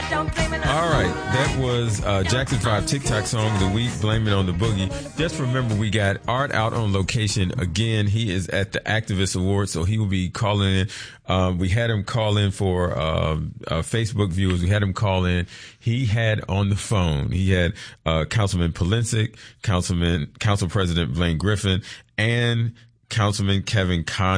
All right, that was Jackson 5 TikTok song of the week, Blame It on the Boogie. Just remember, we got Art out on location again. He is at the Activist Awards, so he will be calling in. We had him call in for Facebook viewers. We had him call in. He had on the phone, he had Councilman Polensek, Council President Blaine Griffin, and Councilman Kevin Conn